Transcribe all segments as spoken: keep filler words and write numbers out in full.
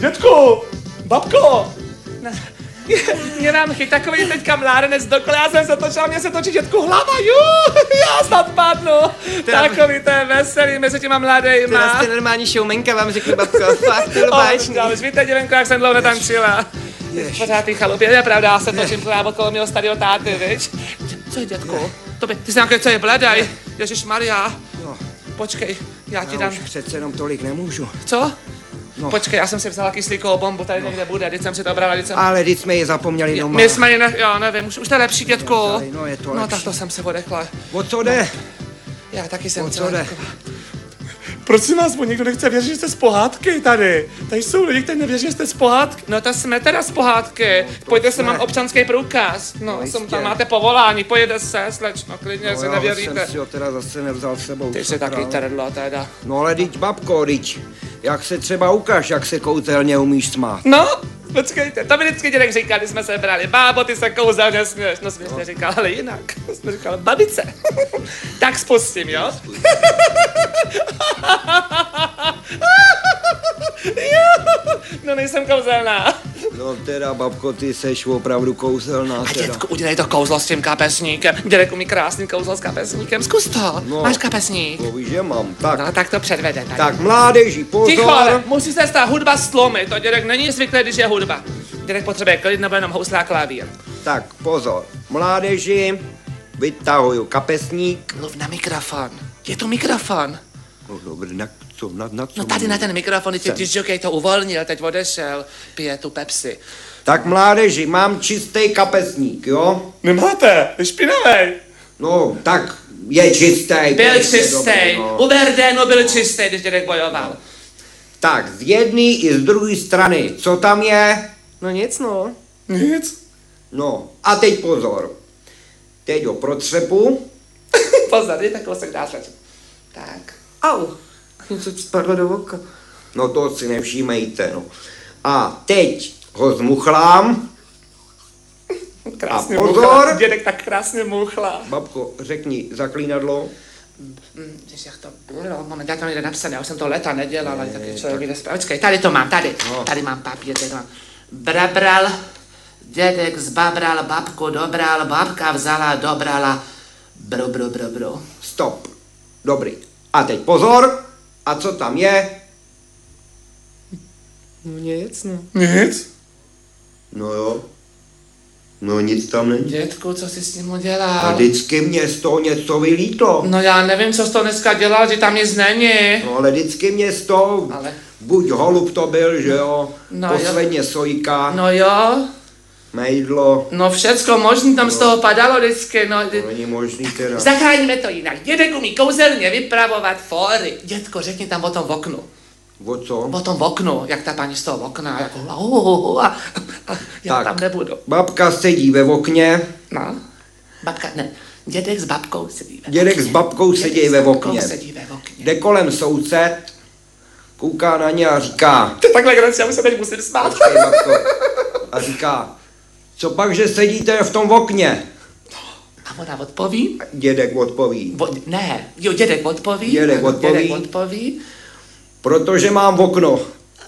Dětku, babko. Mě nám chyt takový teďka mládenec dokola, já jsem se točila, mě se točí dětku hlava, jú, já snad padnu. Teda, takový to je veselý mezi těma mladejma. Teda jste normální showmenka, vám řeknu babko, fakt to bylo báječný. Ale víte, děvenko, jak jsem dlouho netančila. Pořád tý chalupě, je pravda, já se točím pořád okolo mého starého táty, viď? Co je, dětku? To by, ty jsi nějaký, co je bledaj? Ježišmarja. No. Počkej, já ti já dám. už přece jenom tolik nemůžu. Co? No. Počkej, já jsem si vzala kyslíkovou bombu, tady no. někde bude, teď jsem si to brala, teď jsem... Ale teď jsme ji zapomněli doma. My jsme ji ne... jo, nevím, už, už to je lepší, dětku. No, no je to no lepší. tak to jsem se odechla. O co jde? Já taky jsem O co jde? Prosím vás, někdo nechce věřit, že jste z pohádky tady. Tady jsou lidi, kteří nevěří, že jste z pohádky. No to jsme teda z pohádky. No, pojďte se, mám občanský průkaz. No, no jsem, tam máte povolání, pojede se, slečno, klidně, no, si nevěříte. No já jsem si ho teda zase nevzal s sebou. Ty jsi taky trdlo teda. No ale teď babko, teď. Jak se třeba ukáž, jak se kouzelně umíš smát. No, počkejte, to mi vždycky dědek říkal, když jsme se brali. Bábo, ty se kouzelně směš. No směšně no. říkal, ale jinak. Jsme říkal, babice. Tak spustím, jo? No nejsem kouzelná. No teda, babko, ty seš opravdu kouzelná A teda. dětku, udělej to kouzlo s tím kapesníkem. Dědek umí krásný kouzlo s kapesníkem. Zkus to. No, máš kapesník? No víš, že mám. Tak. No tak to předvede tady. Tak mládeži, pozor. Ticho, ale musí se stát hudba stlomit. To dědek není zvyklý, když je hudba. Dědek potřebuje klid nebo jenom housle a klavír. Tak pozor. Mládeži, vytahuju kapesník. Mluv na mikrofon. Je to mikrofon. No dobrý, na co, na, na co? No tady na ten mikrofon, teď když jokej to uvolnil, teď odešel, pije tu Pepsi. Tak mládeži, mám čistý kapesník, jo? Nemáte, je špinavej. No, tak je čistý. Byl čistý, no. u Verdénu byl čistý, když dědek bojoval. Tak, z jedné i z druhé strany, co tam je? No nic, no. Nic. No, a teď pozor. Teď ho protřepu. Pozor, je tak kousek dá sleč. Tak. Au. Něco spadlo do oka. No to si nevšímejte, no. A teď ho zmuchlám. Krásně a pozor. muchla. Dědek tak krásně muchla. Babko, řekni zaklínadlo. Když jak to bylo, moment, já tam někde napsané, já už jsem to leta nedělala, ale taky člověk jde zpět. Počkej, tady to mám, tady. No. Tady mám papír, tady mám. Brabral, dědek zbabral, babku dobral, babka vzala, dobrala. Bro, bro, bro, bro. Stop. Dobrý. A teď pozor. A co tam je? No nic, no. Nic? No jo. No nic tam není. Dětku, co jsi s ním udělal? A vždycky mě z toho něco vylítlo. No já nevím, co jsi to dneska dělal, že tam nic není. No ale vždycky mě z toho, ale... buď holub to byl, že jo, no, posledně jo. sojka. No jo. Mejdlo. No všecko možný tam no. z toho padalo vždycky, no. To není možný teda. Zachráníme to jinak. Dědek umí kouzelně vypravovat fóry. Dětko, řekni tam o tom v oknu. O co? O tom v oknu, jak ta paní z toho okna, jako uh, a, a já tam nebudu. Babka sedí ve okně. No, babka, ne, dědek s babkou sedí ve Dědek okně. s babkou sedí dědek ve s okně. sedí ve okně. Jde kolem soused, kouká na ně a říká. To je takhle granci, já už se teď musím smát. Počkej, babko. A říká, co pak, že sedíte v tom okně? A ona odpoví? Dědek odpoví. Bo, ne, jo, dědek odpoví. Dědek odpoví. Dědek odpoví. Protože mám v okno.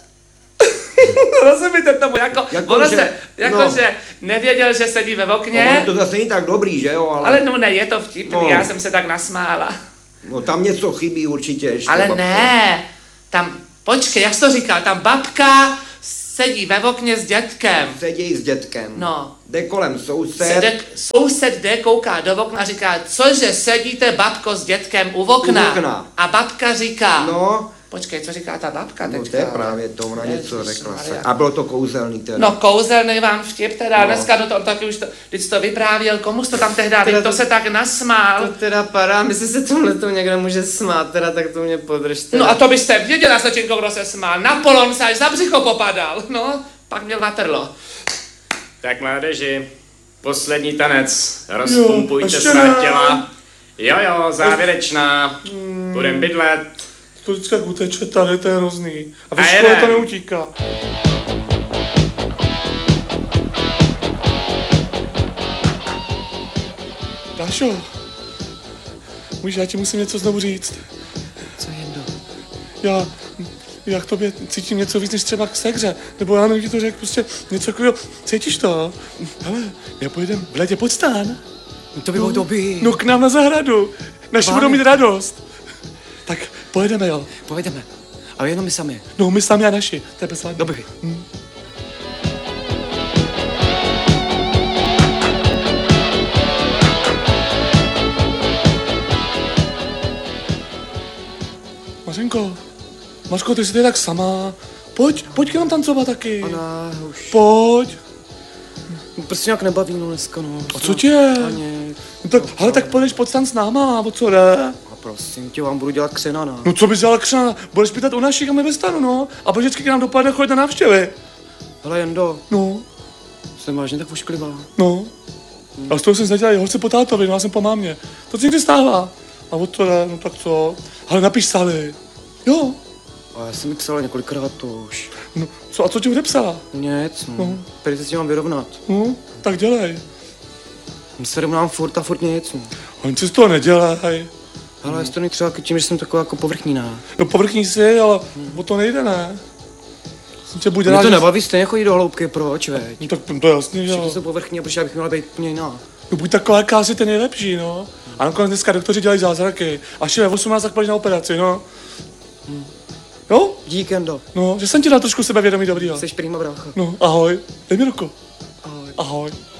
Rozumíte tomu, jako, jako ono že, se, jako no. že nevěděl, že sedí ve okně. No, to zase není tak dobrý, že jo, ale... Ale no ne, je to vtipný, no. já jsem se tak nasmála. No tam něco chybí určitě ještě. Ale babko. ne, tam, počkej, jak jsi to říkal, tam babka sedí ve okně s dětkem. Sedí s dětkem. No. Jde kolem soused. Sedek, soused jde, kouká do okna a říká, cože sedíte, babko, s dětkem u okna? U okna. A babka říká, no. Počkej, co říká ta babka teďka? No to je právě to, ona něco řekla se. A bylo to kouzelný teda. No kouzelný vám vtip teda, no. Dneska no to on taky už to, když jsi to vyprávěl, komu jsi to tam tehdy, teď to se tak nasmál. To teda padá, jestli se tomhle to někdo může smát, teda tak to mě podržte. No a to byste věděla, Slečinko, kdo se smál. Napoleon se až za břicho popadal, no, pak měl vatrlo. Tak mládeži, poslední tanec, rozpumpujte svá těla. Jo jo, závěrečná, budem bydlet. To vždycky jak uteče tady, to je hrozný. A ve A škole jeden. to neutíká. Dášo, můžeš, já ti musím něco znovu říct. Co Jendo? Já, já k tobě cítím něco víc než třeba k segře. Nebo já nevím, ti to řekl, prostě něco takového. Cítíš to? Hele, já pojedem v létě pod stán. No to by bylo dobrý. No k nám na zahradu. Naši budou mít radost. Tak pojedeme, jo. Pojedeme. Ale jenom my sami. No my sami a naši. To je bezvadné. Dobrý. Hm. Mařenko, Mařko, ty jsi tady tak sama. Pojď, pojď k nám tancovat taky. Ona už... Pojď. Prostě nějak nebaví, no dneska, no. A co tě je? Ani... No tak, ale tak půjdeš pod stan s náma, o co jde? A prosím tě, vám budu dělat křenana. No co bys dělal křena? Budeš pýtat u našich a my ve stanu, no. A pak vždycky k nám dopadne chodit na návštěvy. Hele, Jendo, No, jsem vážně tak ošklivá. no. A z toho jsem nedělal holce po tátovi, no já jsem po mámě. To se někdy stává. A o to jde, no tak co? Ale napiš Sally. Jo. A já jsem mi psala několikrát to už. No, co, a co ti odepsala? Nic, no. No. Tady se s tím mám vyrovnat. No, tak dělej. Se rovnám furt a furt nic, no. Oni si z toho nedělej. Ale jestli to není třeba tím, že jsem taková jako povrchní, ne? No povrchní si, ale o to nejde, ne? Jsem tě buď Mě rád, to že- nebaví stejně chodit do hloubky, proč, veď? No tak to je jasný, že Všichni jo. jsou povrchní a proč já bych měla být úplně jiná? No buď taková, jaká jsi ten nejlepší, no. A nakonec dneska doktoři dělají zázraky. Až je ve osmnáct, tak půjdeš na operaci, no. Jo? Dík, Jendo. No, že jsem ti dal trošku sebevědomí dobrýho. Jsi prýma brácha. No, ahoj. Dej mi ruku. Ahoj. Ahoj.